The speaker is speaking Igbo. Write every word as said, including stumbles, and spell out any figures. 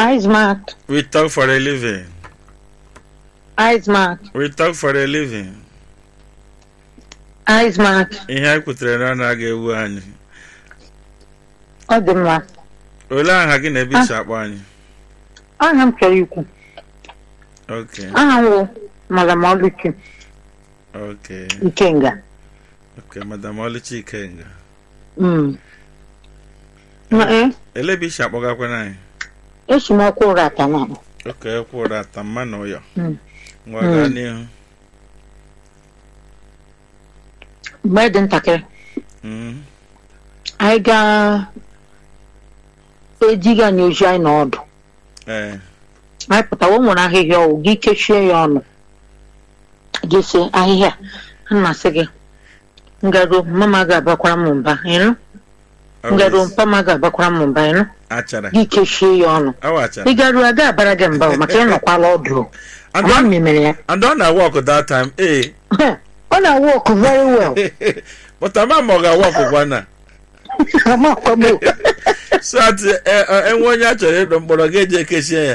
Ice Mark. We talk for a living. Ice Mark. We talk for a living. Ice Mark. Ihe a kwutere na na ga ewu anyị. Ọ dị mma. Ole aha gị na-ebi isi akpọ anyị? Aha m chọrọ ikwu. Okay. Aha m wụ Madam Oluchi Okay. Ikenga. Okay, Madam Oluchi Ikenga. Mm. Na eh, Ele bi isi akpọgakwa na anyị? esi m ọkụ ụra ata na. Okay, kwụrụ ata mma na ụyọ. Mm. Ngwa gaa n'ihu. Mgbe dị ntakịrị, Mm. anyị gaa ejighị anyị ozi anyị n'ọdụ. Eh. Anyị pụtawa o nwere ahịhịa ọwụ gị kechie ya ọnụ. Gị sị ahịhịa, ana m asị gị, ngaruo mama ga-abakwara m mba, ịnụ? Ngaruo mpama ga-abakwara m mba, ịnụ? Achara. Gị kechie ya ọnụ. Awa achara. Ị garuo a ga-abara gị mba o, maka ịnọkwala ọdụ. And Ama m mere ya. and don't I walk that time, eh? Ọ na-work very well. But I'm not going to walk one now. Ama akwagbo. So at enwe onye achọrọ ịdọ mkpọrọ ga-eje kechie ya.